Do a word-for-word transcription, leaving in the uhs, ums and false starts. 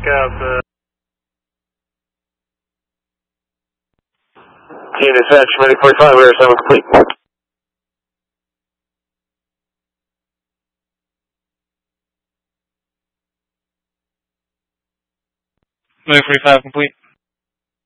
up. Uh... Team dispatch, Medic forty-five, we are seven complete. Medic forty-five complete.